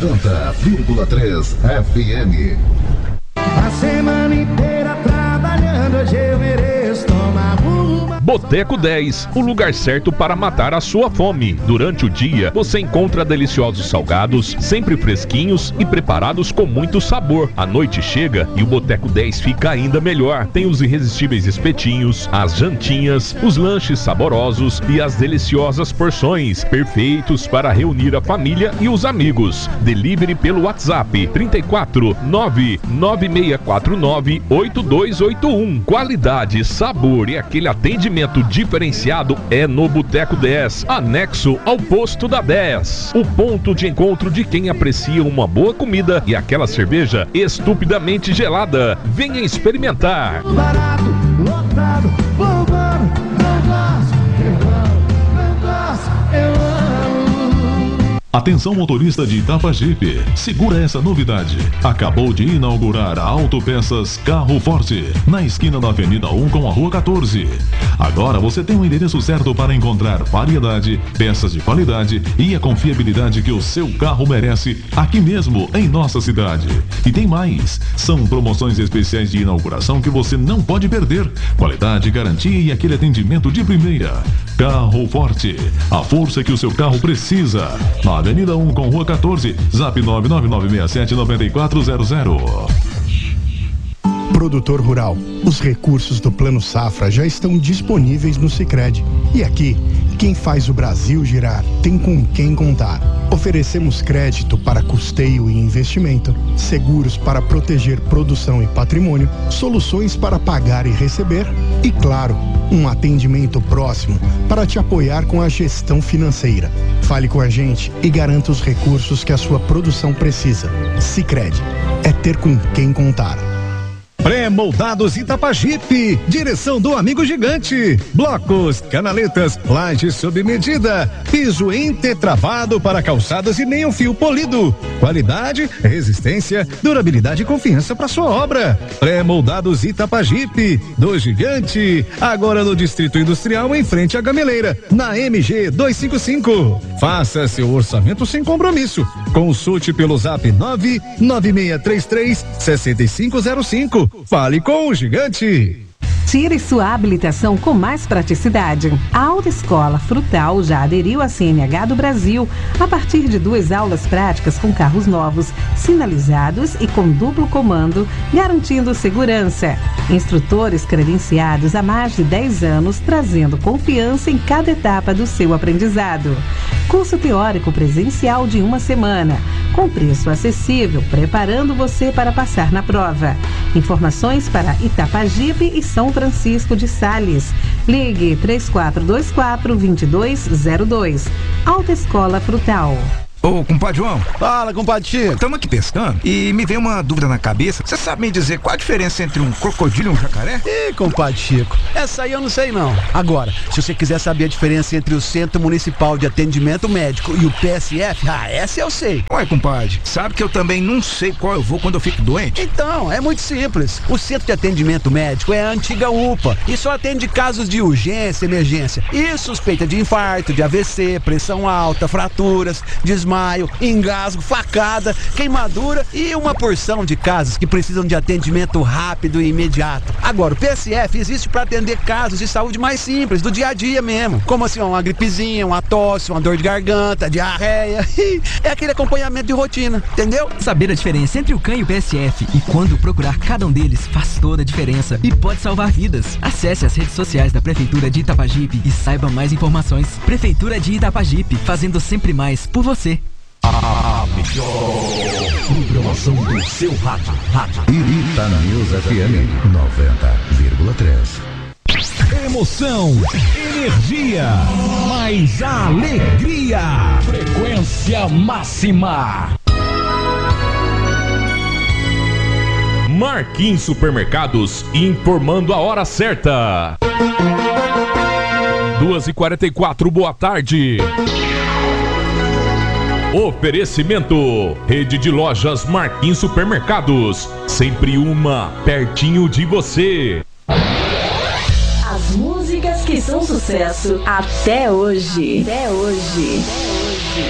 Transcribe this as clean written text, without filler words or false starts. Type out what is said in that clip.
90,3 FM. A semana inteira trabalhando, hoje eu mereço tomar uma. Boteco 10, o lugar certo para matar a sua fome. Durante o dia, você encontra deliciosos salgados, sempre fresquinhos e preparados com muito sabor. A noite chega e o Boteco 10 fica ainda melhor. Tem os irresistíveis espetinhos, as jantinhas, os lanches saborosos e as deliciosas porções, perfeitos para reunir a família e os amigos. Delivery pelo WhatsApp 34 99649 8281. Qualidade, sabor e aquele atendimento diferenciado é no Boteco 10, anexo ao posto da 10. O ponto de encontro de quem aprecia uma boa comida e aquela cerveja estupidamente gelada. Venha experimentar. Barato, lotado, bombando, eu gosto, eu amo. Atenção motorista de Itapajipe, segura essa novidade. Acabou de inaugurar a Autopeças Carro Forte, na esquina da Avenida 1 com a Rua 14. Agora você tem o endereço certo para encontrar variedade, peças de qualidade e a confiabilidade que o seu carro merece aqui mesmo em nossa cidade. E tem mais, são promoções especiais de inauguração que você não pode perder. Qualidade, garantia e aquele atendimento de primeira. Carro Forte, a força que o seu carro precisa. Na Avenida 1 com Rua 14, Zap 99967-9400. Produtor rural, os recursos do Plano Safra já estão disponíveis no Sicredi. E aqui, quem faz o Brasil girar tem com quem contar. Oferecemos crédito para custeio e investimento, seguros para proteger produção e patrimônio, soluções para pagar e receber e, claro, um atendimento próximo para te apoiar com a gestão financeira. Fale com a gente e garanta os recursos que a sua produção precisa. Sicredi, é ter com quem contar. Pré-moldados Itapajipe, direção do amigo gigante. Blocos, canaletas, laje sob medida, piso entretravado para calçadas e meio fio polido. Qualidade, resistência, durabilidade e confiança para sua obra. Pré-moldados Itapajipe, do gigante, agora no Distrito Industrial em frente à Gameleira, na MG 255. Faça seu orçamento sem compromisso. Consulte pelo Zap 99633-6505. Fale com o gigante. Tire sua habilitação com mais praticidade. A Autoescola Frutal já aderiu à CNH do Brasil a partir de 2 aulas práticas com carros novos, sinalizados e com duplo comando, garantindo segurança. Instrutores credenciados há mais de 10 anos, trazendo confiança em cada etapa do seu aprendizado. Curso teórico presencial de 1 semana, com preço acessível, preparando você para passar na prova. Informações para Itapajipe e São Francisco de Sales. Ligue 3424-2202. Autoescola Frutal. Ô, compadre João. Fala, compadre Chico. Estamos aqui pescando e me veio uma dúvida na cabeça. Você sabe me dizer qual a diferença entre um crocodilo e um jacaré? Ih, compadre Chico, essa aí eu não sei não. Agora, se você quiser saber a diferença entre o Centro Municipal de Atendimento Médico e o PSF, essa eu sei. Ué, compadre, sabe que eu também não sei qual eu vou quando eu fico doente? Então, é muito simples. O Centro de Atendimento Médico é a antiga UPA e só atende casos de urgência, emergência e suspeita de infarto, de AVC, pressão alta, fraturas, desmaio, engasgo, facada, queimadura e uma porção de casos que precisam de atendimento rápido e imediato. Agora, o PSF existe para atender casos de saúde mais simples, do dia a dia mesmo, como assim, uma gripezinha, uma tosse, uma dor de garganta, diarreia. É aquele acompanhamento de rotina, entendeu? Saber a diferença entre o CAN e o PSF e quando procurar cada um deles faz toda a diferença e pode salvar vidas. Acesse as redes sociais da Prefeitura de Itapajipe e saiba mais informações. Prefeitura de Itapajipe, fazendo sempre mais por você. A melhor programação do seu rádio. Ita News FM 90,3. Emoção, energia, mais alegria. Frequência máxima. Marquinhos Supermercados, informando a hora certa. 2h44, boa tarde. Oferecimento: Rede de Lojas Marquinhos Supermercados, sempre uma pertinho de você. As músicas que são sucesso até hoje.